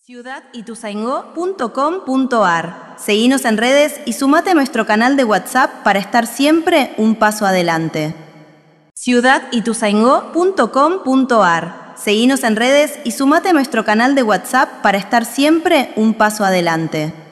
ciudadituzaingó.com.ar. Seguinos en redes y sumate a nuestro canal de WhatsApp para estar siempre un paso adelante. ciudadituzaingó.com.ar. Seguinos en redes y sumate a nuestro canal de WhatsApp para estar siempre un paso adelante.